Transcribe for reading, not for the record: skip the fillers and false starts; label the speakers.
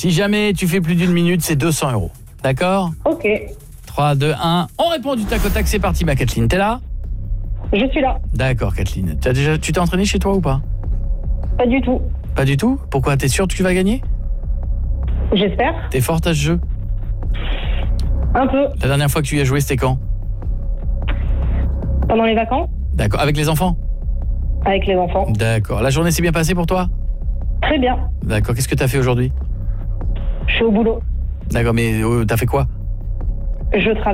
Speaker 1: Si jamais tu fais plus d'une minute, c'est 200 €. D'accord ?
Speaker 2: Ok,
Speaker 1: 3, 2, 1. On répond du tac au tac, c'est parti ma Kathleen. T'es là ?
Speaker 2: je suis là.
Speaker 1: D'accord Kathleen. Tu t'es entraînée chez toi ou pas ?
Speaker 2: Pas du tout.
Speaker 1: Pas du tout ? Pourquoi ? T'es sûre que tu vas gagner ?
Speaker 2: J'espère.
Speaker 1: T'es forte à ce jeu ?
Speaker 2: Un peu.
Speaker 1: La dernière fois que tu y as joué, c'était quand ?
Speaker 2: Pendant les vacances,
Speaker 1: D'accord. Avec les enfants ?
Speaker 2: avec les enfants.
Speaker 1: D'accord. La journée s'est bien passée pour toi ?
Speaker 2: Très bien.
Speaker 1: D'accord. Qu'est-ce que t'as fait aujourd'hui ?
Speaker 2: Je suis au boulot.
Speaker 1: D'accord, mais t'as fait quoi ?
Speaker 2: Je travaille.